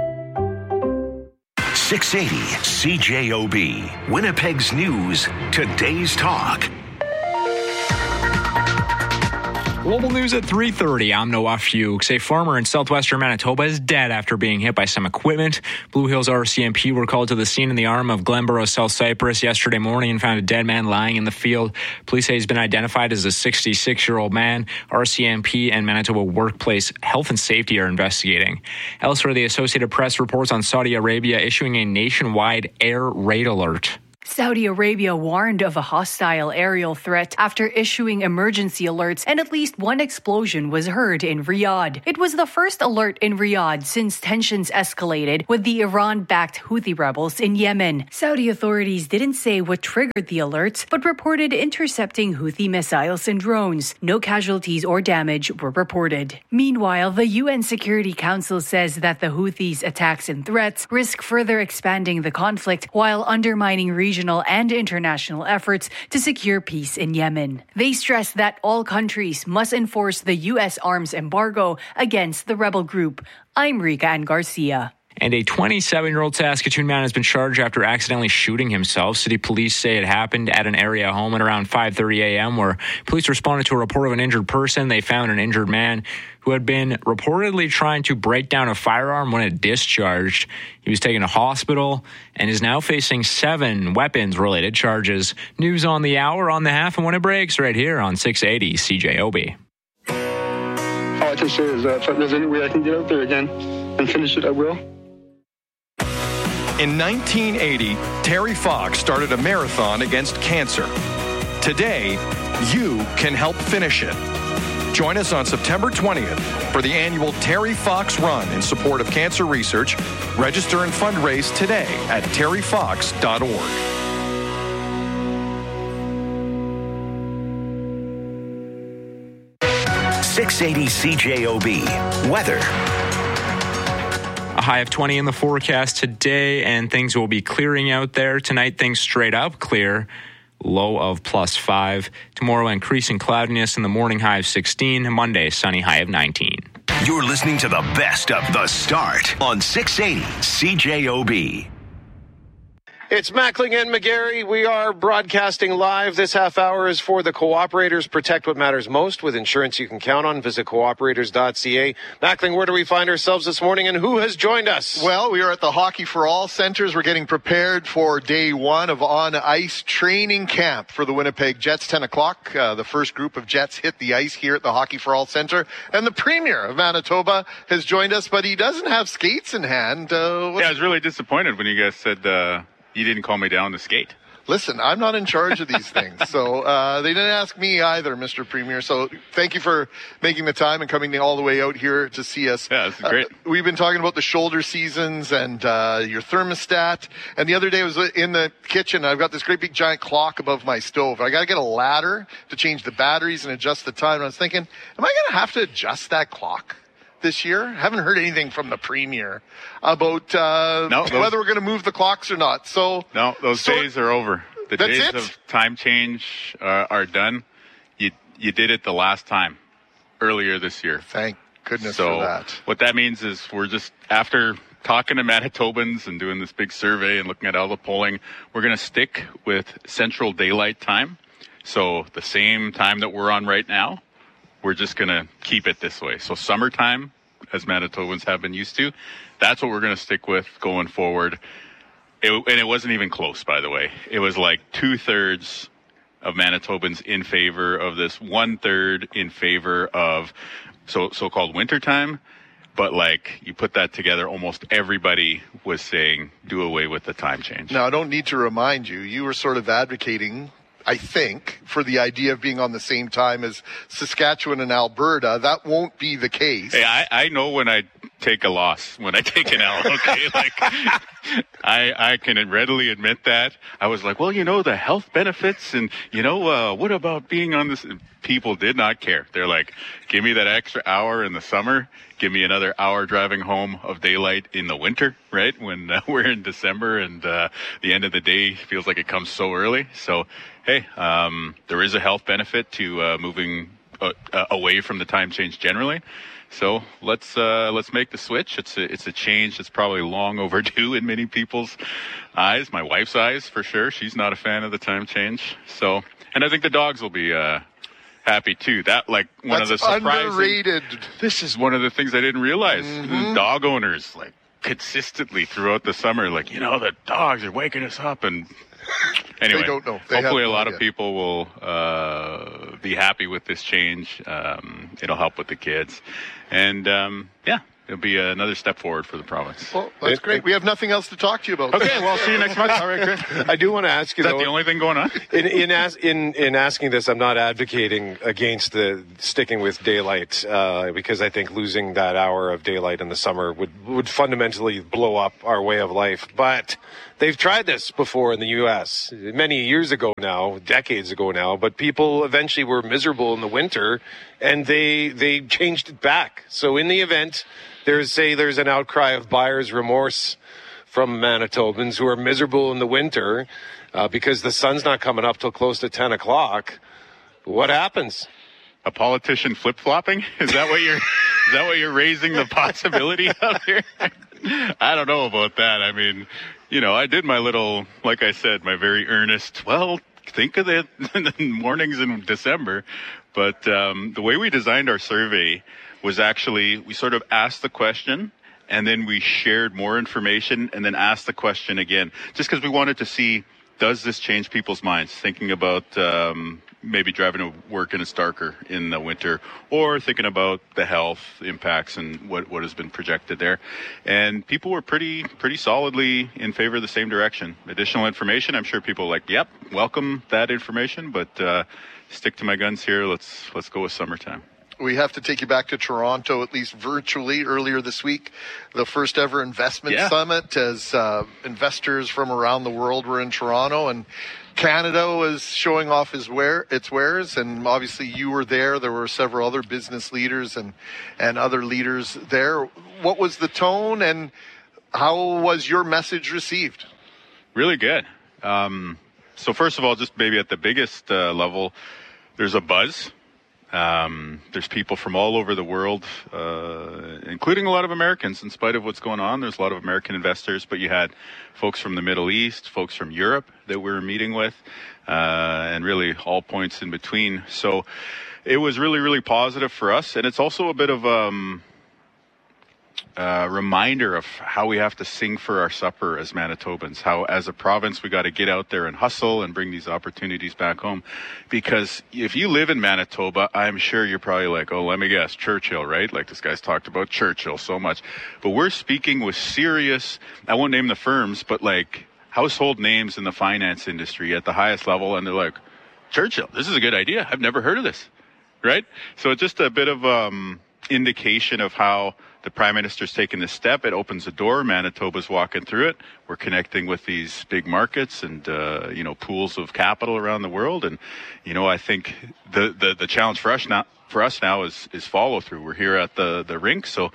680 CJOB, Winnipeg's News, Today's Talk. Global news at 3:30. I'm Noah Fuchs. A farmer in southwestern Manitoba is dead after being hit by some equipment. Blue Hills RCMP were called to the scene in the arm of Glenborough, South Cyprus yesterday morning and found a dead man lying in the field. Police say he's been identified as a 66-year-old man. RCMP and Manitoba Workplace Health and Safety are investigating. Elsewhere, the Associated Press reports on Saudi Arabia issuing a nationwide air raid alert. Saudi Arabia warned of a hostile aerial threat after issuing emergency alerts, and at least one explosion was heard in Riyadh. It was the first alert in Riyadh since tensions escalated with the Iran-backed Houthi rebels in Yemen. Saudi authorities didn't say what triggered the alerts, but reported intercepting Houthi missiles and drones. No casualties or damage were reported. Meanwhile, the UN Security Council says that the Houthis' attacks and threats risk further expanding the conflict while undermining regional and international efforts to secure peace in Yemen. They stress that all countries must enforce the U.S. arms embargo against the rebel group. I'm Rika Ann Garcia. And a 27-year-old Saskatoon man has been charged after accidentally shooting himself. City police say it happened at an area home at around 5:30 a.m. where police responded to a report of an injured person. They found an injured man who had been reportedly trying to break down a firearm when it discharged. He was taken to hospital and is now facing 7 weapons-related charges. News on the hour, on the half, and when it breaks right here on 680 CJOB. All I can say is that if there's any way I can get out there again and finish it, I will. In 1980, Terry Fox started a marathon against cancer. Today, you can help finish it. Join us on September 20th for the annual Terry Fox Run in support of cancer research. Register and fundraise today at terryfox.org. .680 CJOB. Weather. A high of 20 in the forecast today, and things will be clearing out there. Tonight, things straight up clear. Low of +5. Tomorrow, increasing cloudiness in the morning, high of 16. Monday, sunny, high of 19. You're listening to the best of the start on 680 CJOB. It's Mackling and McGarry. We are broadcasting live. This half hour is for the Cooperators. Protect what matters most with insurance you can count on. Visit cooperators.ca. Mackling, where do we find ourselves this morning, and who has joined us? Well, we are at the Hockey for All Centers. We're getting prepared for day 1 of on-ice training camp for the Winnipeg Jets. 10 o'clock, the first group of Jets hit the ice here at the Hockey for All Center. And the Premier of Manitoba has joined us, but he doesn't have skates in hand. I was really disappointed when you guys said... You didn't call me down to skate. Listen, I'm not in charge of these things. So they didn't ask me either, Mr. Premier. So thank you for making the time and coming all the way out here to see us. Yeah, this is great. We've been talking about the shoulder seasons and your thermostat. And the other day I was in the kitchen. I've got this great big giant clock above my stove. I got to get a ladder to change the batteries and adjust the time. And I was thinking, am I going to have to adjust that clock this year? Haven't heard anything from the Premier about whether we're going to move the clocks or not. So those days are over. The days it? of time change are done. You did it the last time earlier this year. Thank goodness for that. What that means is we're just, after talking to Manitobans and doing this big survey and looking at all the polling, we're going to stick with Central Daylight Time. So the same time that we're on right now, we're just going to keep it this way. So summertime, as Manitobans have been used to, that's what we're going to stick with going forward. And it wasn't even close, by the way. It was like 2/3 of Manitobans in favor of this, 1/3 in favor of so-called wintertime. But like, you put that together, almost everybody was saying, do away with the time change. Now, I don't need to remind you, you were sort of advocating, I think, for the idea of being on the same time as Saskatchewan and Alberta. That won't be the case. Hey, I know when I take a loss, when I take an L, okay? Like, I can readily admit that. I was like, well, the health benefits and, what about being on this? People did not care. They're like, give me that extra hour in the summer. Give me another hour driving home of daylight in the winter, right? When we're in December and the end of the day feels like it comes so early. So, hey, there is a health benefit to moving away from the time change generally. So let's make the switch. It's a change that's probably long overdue in many people's eyes. My wife's eyes, for sure. She's not a fan of the time change. So, and I think the dogs will be happy too. That one of the surprising. Underrated. This is one of the things I didn't realize. Dog owners consistently throughout the summer, the dogs are waking us up, and anyway, they don't know. Hopefully, a lot of people will be happy with this change. It'll help with the kids, and it'll be another step forward for the province. Well, that's great. We have nothing else to talk to you about. Okay, well, I'll see you next month. All right, Chris. I do want to ask you, is that the only thing going on? In asking this, I'm not advocating against the sticking with daylight because I think losing that hour of daylight in the summer would fundamentally blow up our way of life. But they've tried this before in the U.S. many years ago now, decades ago now, but people eventually were miserable in the winter, and they changed it back. So in the event there's an outcry of buyer's remorse from Manitobans who are miserable in the winter because the sun's not coming up till close to 10 o'clock, what happens? A politician flip-flopping? Is that what you're raising the possibility of here? I don't know about that. I mean, I did my little, like I said, my very earnest, think of the mornings in December. But the way we designed our survey was actually, we sort of asked the question, and then we shared more information, and then asked the question again, just because we wanted to see, does this change people's minds, thinking about maybe driving to work in a Starker in the winter, or thinking about the health impacts and what has been projected there. And people were pretty solidly in favor of the same direction. Additional information, I'm sure people are yep, welcome that information, but stick to my guns here. Let's go with summertime. We have to take you back to Toronto, at least virtually, earlier this week. The first ever investment summit, as investors from around the world were in Toronto, and Canada was showing off its wares, and obviously you were there. There were several other business leaders and other leaders there. What was the tone, and how was your message received? Really good. So first of all, just maybe at the biggest level, there's a buzz. There's people from all over the world, including a lot of Americans. In spite of what's going on, there's a lot of American investors, but you had folks from the Middle East, folks from Europe that we were meeting with, and really all points in between. So it was really, really positive for us. And it's also a bit of a reminder of how we have to sing for our supper as Manitobans, how as a province we got to get out there and hustle and bring these opportunities back home. Because if you live in Manitoba, I'm sure you're probably let me guess, Churchill, right? This guy's talked about Churchill so much. But we're speaking with serious, I won't name the firms, but household names in the finance industry at the highest level, and they're Churchill, this is a good idea. I've never heard of this, right? So it's just a bit of indication of how the Prime Minister's taken this step. It opens the door. Manitoba's walking through it. We're connecting with these big markets and, pools of capital around the world. And, I think the challenge for us now is follow through. We're here at the rink. So,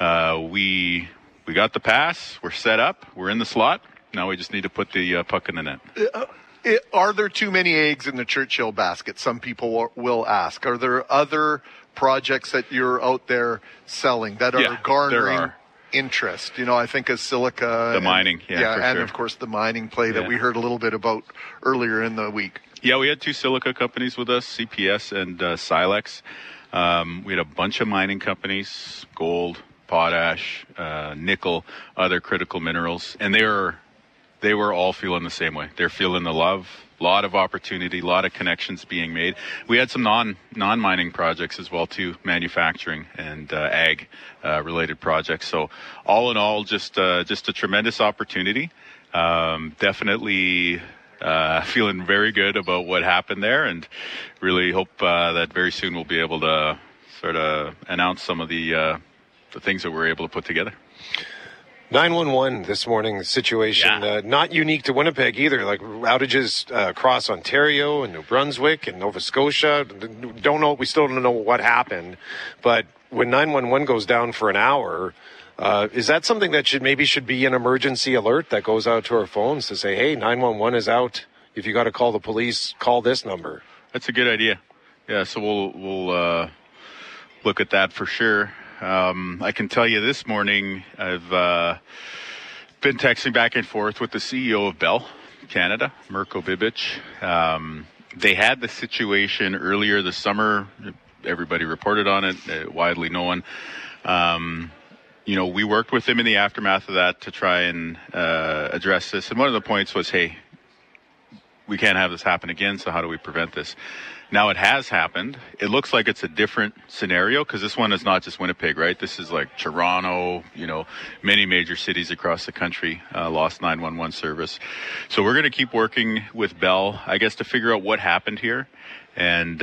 we got the pass. We're set up. We're in the slot. Now we just need to put the puck in the net. Are there too many eggs in the Churchill basket? Some people will ask. Are there other projects that you're out there selling that are garnering interest? I think of silica. The mining, and sure. Of course the mining play that we heard a little bit about earlier in the week. Yeah, we had two silica companies with us, CPS and Silex. We had a bunch of mining companies, gold, potash, nickel, other critical minerals, and they were all feeling the same way. They're feeling the love. A lot of opportunity, a lot of connections being made. We had some non-mining projects as well too, manufacturing and ag related projects. So all in all, just a tremendous opportunity. Definitely feeling very good about what happened there, and really hope that very soon we'll be able to sort of announce some of the things that we're able to put together. 911 this morning situation, not unique to Winnipeg either. Outages across Ontario and New Brunswick and Nova Scotia. We still don't know what happened. But when 911 goes down for an hour, is that something that should be an emergency alert that goes out to our phones to say, hey, 911 is out. If you got to call the police, call this number. That's a good idea. Yeah, so we'll look at that for sure. I can tell you this morning, I've been texting back and forth with the CEO of Bell Canada, Mirko Bibic. They had the situation earlier this summer. Everybody reported on it, widely known. We worked with them in the aftermath of that to try and address this. And one of the points was, hey, we can't have this happen again, so how do we prevent this? Now it has happened. It looks like it's a different scenario because this one is not just Winnipeg, right? This is like Toronto, many major cities across the country lost 911 service. So we're going to keep working with Bell, I guess, to figure out what happened here and,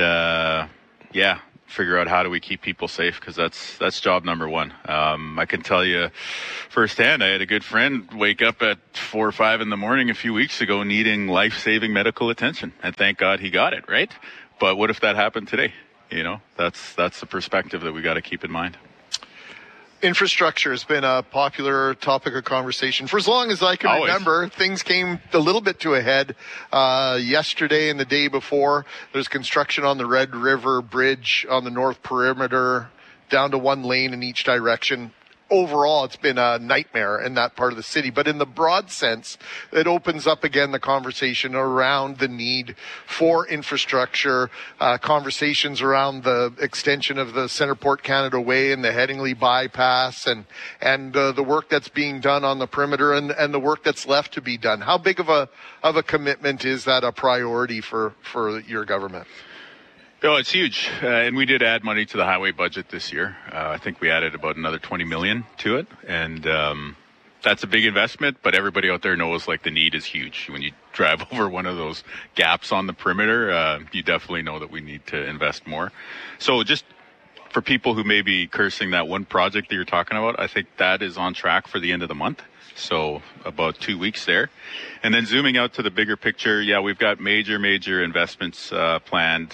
figure out how do we keep people safe because that's job number one. I can tell you firsthand, I had a good friend wake up at 4 or 5 in the morning a few weeks ago needing life-saving medical attention, and thank God he got it, right? But what if that happened today? That's the perspective that we got to keep in mind. Infrastructure has been a popular topic of conversation for as long as I can remember. Things came a little bit to a head yesterday and the day before. There's construction on the Red River Bridge on the North Perimeter, down to 1 lane in each direction. Overall, it's been a nightmare in that part of the city. But in the broad sense, it opens up again the conversation around the need for infrastructure, conversations around the extension of the Centerport Canada Way and the Headingley bypass and the work that's being done on the perimeter and the work that's left to be done. How big of a commitment is that a priority for your government? Oh, it's huge. And we did add money to the highway budget this year. I think we added about another 20 million to it. And that's a big investment, but everybody out there knows the need is huge. When you drive over one of those gaps on the perimeter, you definitely know that we need to invest more. So just for people who may be cursing that one project that you're talking about, I think that is on track for the end of the month. So about 2 weeks there. And then zooming out to the bigger picture, we've got major investments planned.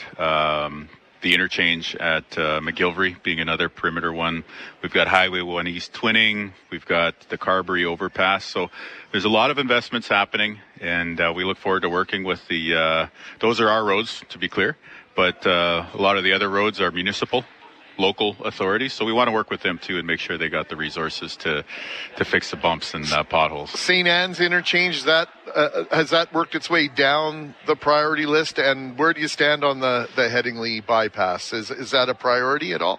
The interchange at McGilvery being another perimeter one. We've got Highway 1 East twinning. We've got the Carberry overpass. So there's a lot of investments happening, and we look forward to working with those are our roads, to be clear, but a lot of the other roads are municipal, local authorities, so we want to work with them too and make sure they got the resources to fix the bumps and potholes. St. Anne's interchange, has that worked its way down the priority list, and where do you stand on the Headingley bypass? Is that a priority at all?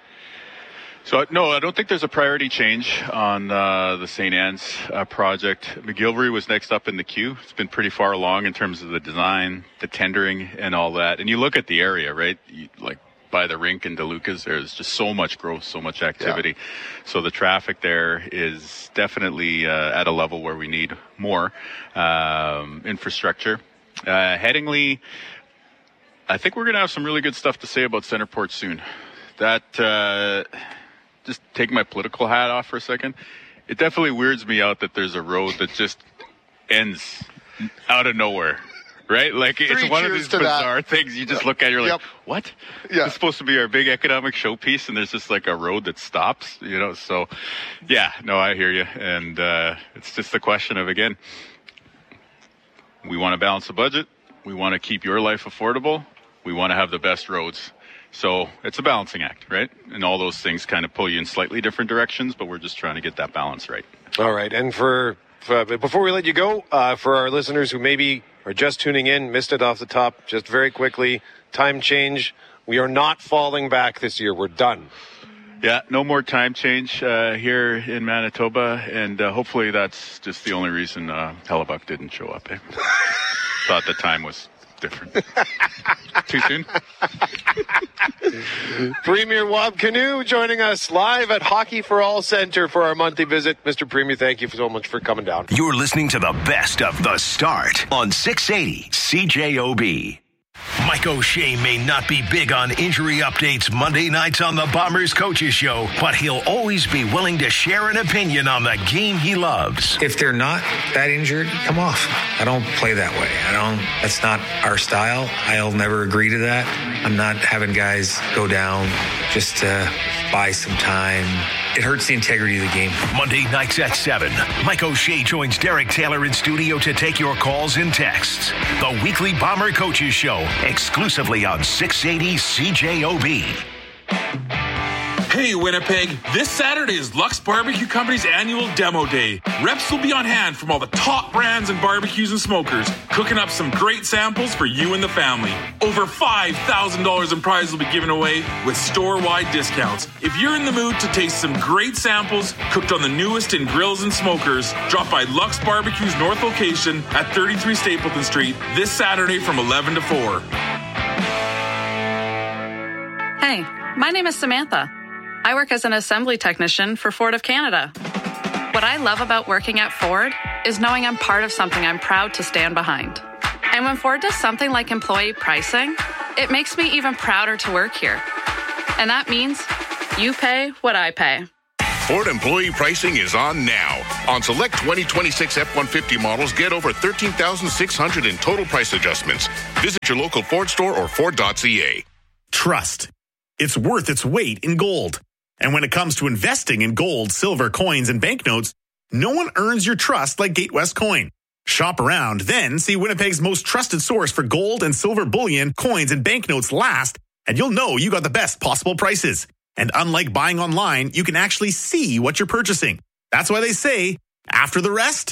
So no, I don't think there's a priority change on the St. Anne's project. McGilvery was next up in the queue. It's been pretty far along in terms of the design, the tendering, and all that. And you look at the area, right? By the rink in DeLucas, there's just so much growth, so much activity. Yeah. So the traffic there is definitely at a level where we need more infrastructure. Headingley, I think we're going to have some really good stuff to say about Centerport soon. That, just take my political hat off for a second. It definitely weirds me out that there's a road that just ends out of nowhere. Right? It's one of these bizarre things. You just look at it, you're like, what? Yeah. It's supposed to be our big economic showpiece, and there's just a road that stops, So, I hear you. And it's just the question of, again, we want to balance the budget. We want to keep your life affordable. We want to have the best roads. So it's a balancing act, right? And all those things kind of pull you in slightly different directions, but we're just trying to get that balance right. All right. And before we let you go, for our listeners who maybe are just tuning in, missed it off the top, just very quickly, time change. We are not falling back this year. We're done. Yeah, no more time change here in Manitoba, and hopefully that's just the only reason Hellebuck didn't show up. Thought the time was different. Too soon? Premier Wab Kinew joining us live at Hockey for All Center for our monthly visit. Mr. Premier, thank you so much for coming down. You're listening to the best of The Start on 680 CJOB. Mike O'Shea may not be big on injury updates Monday nights on the Bombers Coaches Show, but he'll always be willing to share an opinion on the game he loves. If they're not that injured, come off. I don't play that way. That's not our style. I'll never agree to that. I'm not having guys go down just to buy some time. It hurts the integrity of the game. Monday nights at 7, Mike O'Shea joins Derek Taylor in studio to take your calls and texts. The weekly Bomber Coaches Show, exclusively on 680 CJOB. Hey, Hey, Winnipeg, this Saturday is Lux Barbecue Company's annual demo day. Reps will be on hand from all the top brands and barbecues and smokers, cooking up some great samples for you and the family. Over $5,000 in prizes will be given away with store-wide discounts. If you're in the mood to taste some great samples cooked on the newest in grills and smokers, drop by Lux Barbecue's North location at 33 Stapleton Street this Saturday from 11 to 4. Hey, my name is Samantha. I work as an assembly technician for Ford of Canada. What I love about working at Ford is knowing I'm part of something I'm proud to stand behind. And when Ford does something like employee pricing, it makes me even prouder to work here. And that means you pay what I pay. Ford employee pricing is on now. On select 2026 F-150 models, get over $13,600 in total price adjustments. Visit your local Ford store or Ford.ca. Trust. It's worth its weight in gold. And when it comes to investing in gold, silver, coins, and banknotes, no one earns your trust like Gatewest Coin. Shop around, then see Winnipeg's most trusted source for gold and silver bullion, coins, and banknotes last, and you'll know you got the best possible prices. And unlike buying online, you can actually see what you're purchasing. That's why they say, after the rest,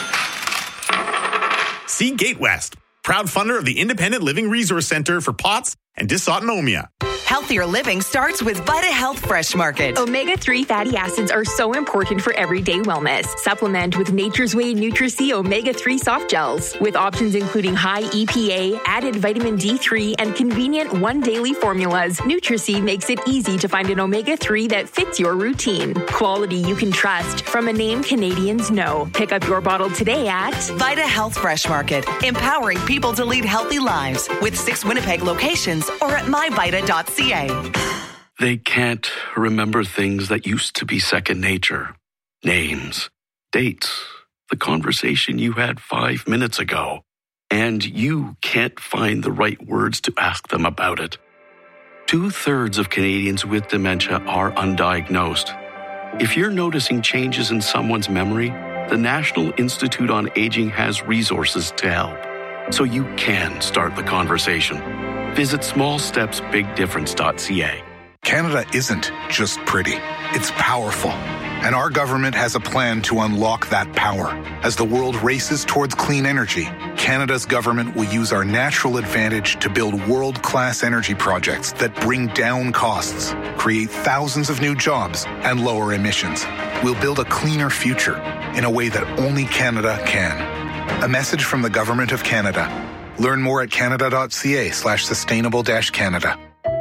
see Gatewest, proud funder of the Independent Living Resource Center for POTS and dysautonomia. Healthier living starts with Vita Health Fresh Market. Omega-3 fatty acids are so important for everyday wellness. Supplement with Nature's Way Nutri-C Omega-3 soft gels. With options including high EPA, added vitamin D3, and convenient one daily formulas, Nutri-C makes it easy to find an omega-3 that fits your routine. Quality you can trust from a name Canadians know. Pick up your bottle today at Vita Health Fresh Market, empowering people to lead healthy lives with 6 Winnipeg locations or at myvita.ca. They can't remember things that used to be second nature. Names, dates, the conversation you had 5 minutes ago. And you can't find the right words to ask them about it. 2/3 of Canadians with dementia are undiagnosed. If you're noticing changes in someone's memory, the National Institute on Aging has resources to help. So you can start the conversation. Visit smallstepsbigdifference.ca. Canada isn't just pretty, it's powerful. And our government has a plan to unlock that power. As the world races towards clean energy, Canada's government will use our natural advantage to build world-class energy projects that bring down costs, create thousands of new jobs, and lower emissions. We'll build a cleaner future in a way that only Canada can. A message from the Government of Canada. Learn more at canada.ca/sustainable-Canada.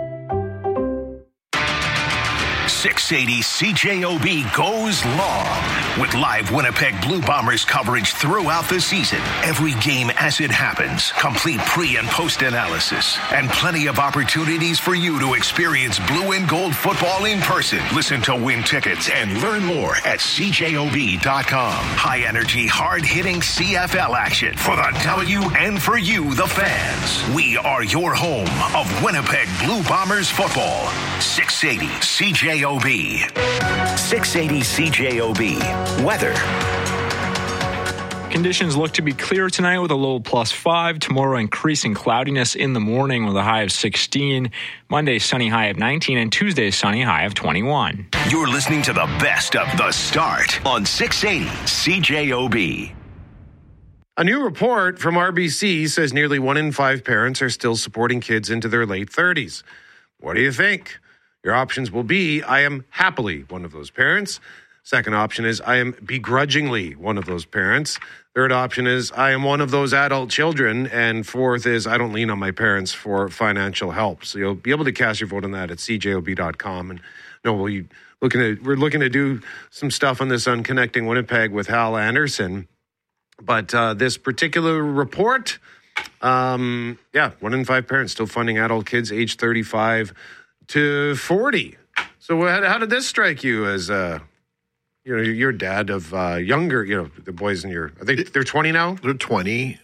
680 CJOB goes long with live Winnipeg Blue Bombers coverage throughout the season. Every game as it happens, complete pre- and post-analysis, and plenty of opportunities for you to experience blue and gold football in person. Listen to win tickets and learn more at CJOB.com. High-energy, hard-hitting CFL action for the W and for you, the fans. We are your home of Winnipeg Blue Bombers football. 680 CJOB. 680 CJOB. Weather. Conditions look to be clear tonight with a low +5. Tomorrow, increasing cloudiness in the morning with a high of 16. Monday, sunny high of 19. And Tuesday, sunny high of 21. You're listening to the best of The Start on 680 CJOB. A new report from RBC says nearly 1 in 5 parents are still supporting kids into their late 30s. What do you think? Your options will be, I am happily one of those parents. Second option is, I am begrudgingly one of those parents. Third option is, I am one of those adult children. And fourth is, I don't lean on my parents for financial help. So you'll be able to cast your vote on that at cjob.com. And no, we're looking to do some stuff on this on Connecting Winnipeg with Hal Anderson. But this particular report, 1 in 5 parents still funding adult kids age 35 to 40. So how did this strike you as your dad of younger, the boys in your, they're 20 now? They're 20.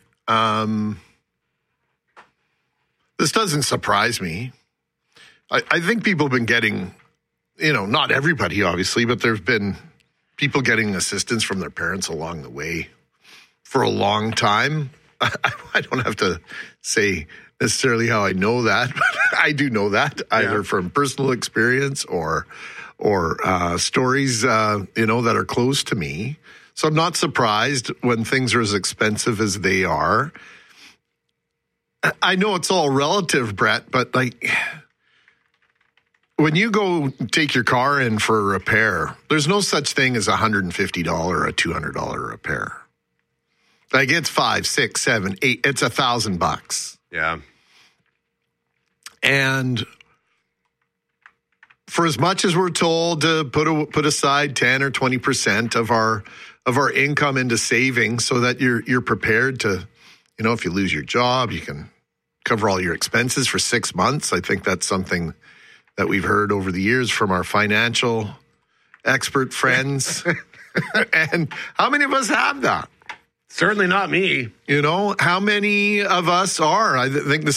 This doesn't surprise me. I think people have been getting, not everybody obviously, but there's been people getting assistance from their parents along the way for a long time. I don't have to say necessarily how I know that, but I do know that either from personal experience or stories, that are close to me. So I'm not surprised when things are as expensive as they are. I know it's all relative, Brett, but like when you go take your car in for a repair, there's no such thing as $150 or a $200 repair. Like it's $500, $600, $700, $800. It's $1,000. Yeah. And for as much as we're told to put aside 10 or 20% of our income into savings so that you're prepared to, if you lose your job, you can cover all your expenses for 6 months. I think that's something that we've heard over the years from our financial expert friends. And how many of us have that? Certainly not me. How many of us are? I think the